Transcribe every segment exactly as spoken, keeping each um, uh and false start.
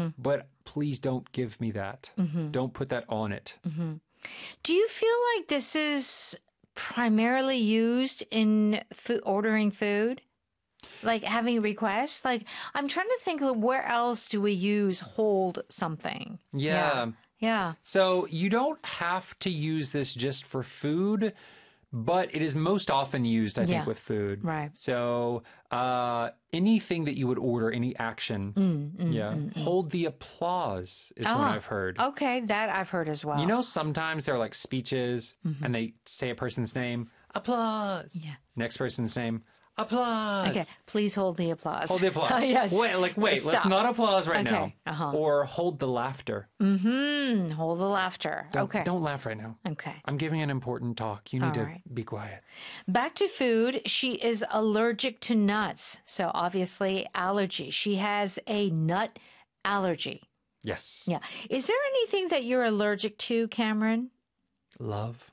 but please don't give me that. Mm-hmm. Don't put that on it. Mm-hmm. Do you feel like this is primarily used in food, ordering food? Like having requests? Like, I'm trying to think of where else do we use hold something? Yeah. Yeah. yeah. So you don't have to use this just for food, but it is most often used, I think, Yeah. with food. Right. So uh, anything that you would order, any action, Mm, mm, yeah, mm, mm. hold the applause is Oh, what I've heard. Okay, that I've heard as well. You know, sometimes there are like speeches Mm-hmm. and they say a person's name, applause. Yeah. Next person's name, applause. Okay, please hold the applause. Hold the applause. Yes. Wait, like, wait, let's Stop. not applause right Okay, now. uh-huh. Or hold the laughter. Mm-hmm. Hold the laughter. Don't, okay. Don't laugh right now. Okay. I'm giving an important talk. You need All to right. be quiet. Back to food. She is allergic to nuts. So obviously allergy. She has a nut allergy. Yes. Yeah. Is there anything that you're allergic to, Cameron? Love.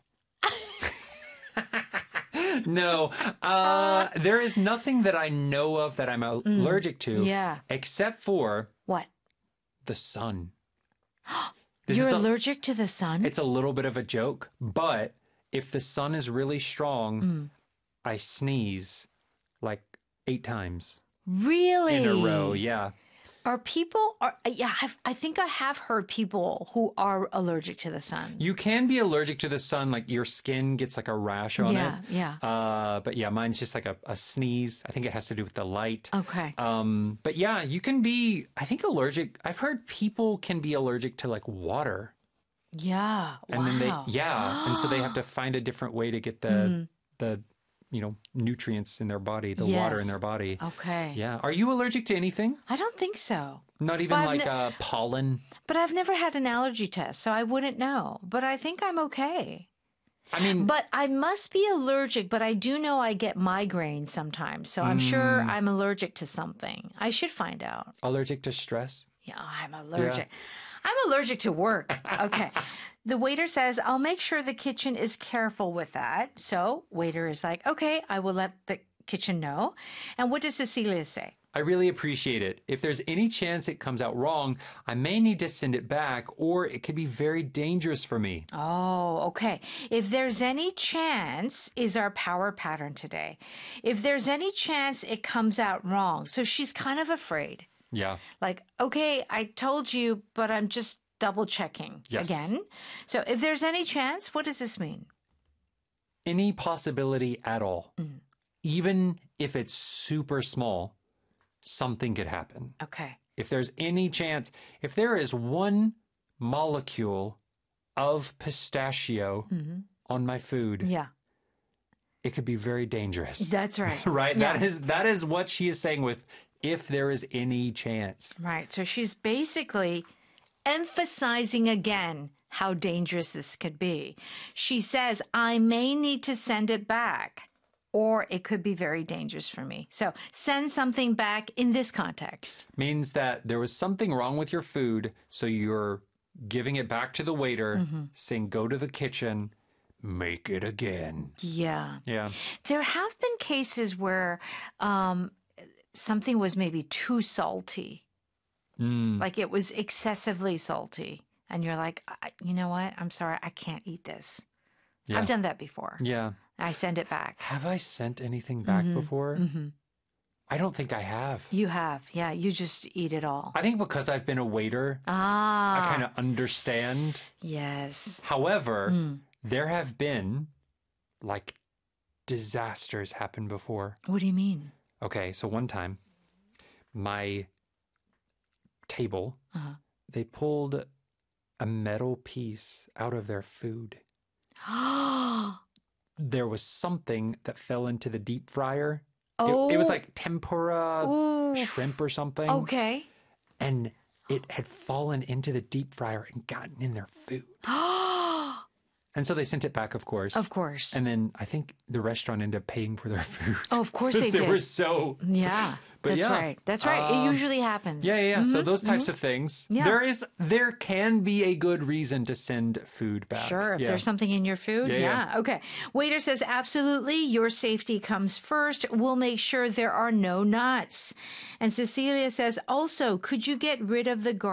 No, uh, there is nothing that I know of that I'm allergic to, Mm. Yeah. except for What? the sun. This You're is a- allergic to the sun? It's a little bit of a joke, but if the sun is really strong, Mm. I sneeze like eight times Really? in a row. Yeah. Are people, are yeah, I've, I think I have heard people who are allergic to the sun. You can be allergic to the sun, like your skin gets like a rash on Yeah, it. yeah. Uh, but yeah, mine's just like a, a sneeze. I think it has to do with the light. Okay. Um, but yeah, you can be, I think allergic. I've heard people can be allergic to like water. Yeah. And wow. then they, yeah. And so they have to find a different way to get the, the, you know, nutrients in their body, the water in Yes. their body. Okay. Yeah. Are you allergic to anything? I don't think so. Not even Well, I've like ne- uh, pollen? But I've never had an allergy test, so I wouldn't know. But I think I'm okay. I mean, But I must be allergic, but I do know I get migraines sometimes. So I'm sure I'm allergic to something. I should find out. allergic to stress? Yeah, I'm allergic. I'm allergic to work. Okay. The waiter says, I'll make sure the kitchen is careful with that. So waiter is like, okay, I will let the kitchen know. And what does Cecilia say? I really appreciate it. If there's any chance it comes out wrong, I may need to send it back, or it could be very dangerous for me. Oh, okay. If there's any chance is our power pattern today. If there's any chance it comes out wrong. So she's kind of afraid. Yeah. Like, okay, I told you, but I'm just double checking Yes. again. So if there's any chance, what does this mean? Any possibility at all, Mm. even if it's super small, something could happen. Okay. If there's any chance, if there is one molecule of pistachio on my food, Yeah, it could be very dangerous. that's right. Right? Yeah. That is that is what she is saying with if there is any chance. Right. So she's basically emphasizing again how dangerous this could be. She says, I may need to send it back, or it could be very dangerous for me. So send something back in this context. Means that there was something wrong with your food, so you're giving it back to the waiter, Mm-hmm. saying, go to the kitchen, make it again. Yeah. Yeah. There have been cases where um, something was maybe too salty, Mm. like it was excessively salty. And you're like, I, you know what? I'm sorry. I can't eat this. Yeah. I've done that before. Yeah. I send it back. Have I sent anything back before? Mm-hmm. I don't think I have. You have. Yeah. You just eat it all. I think because I've been a waiter, Ah. I kind of understand. Yes. However, Mm. there have been like disasters happen before. What do you mean? Okay, so one time, my table, Uh-huh. they pulled a metal piece out of their food. Oh. There was something that fell into the deep fryer. It, it was like tempura Oof. shrimp or something. Okay. And it had fallen into the deep fryer and gotten in their food. And so they sent it back, of course. Of course. And then I think the restaurant ended up paying for their food. Oh, of course they they did. were so... Yeah. But That's yeah, right. That's right. um, it usually happens. Yeah, yeah, yeah. So those types of things. Yeah. There is, there can be a good reason to send food back. Sure, if Yeah. there's something in your food. Yeah, Yeah, yeah. Okay. Waiter says, absolutely. Your safety comes first. We'll make sure there are no nuts. And Cecilia says, also, could you get rid of the